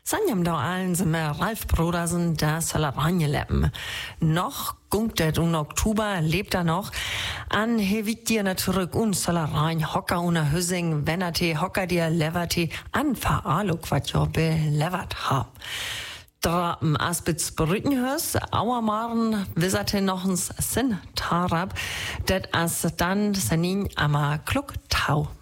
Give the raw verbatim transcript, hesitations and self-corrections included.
Sanjam da allen sind wir Ralf Brodersen, da soll er rangeleppen. Noch gungt er im Oktober, lebt er noch. An hewit dir na zurück und soll er rein hocker una Hüssing, wenn er te hocker dir leverte, an veraluk wat jo belevert ha. Drapen Aspitz Brückenhörs, Auermaren, wiserte nochens Sinn Tarab, det as dann sanin ama kluk tau.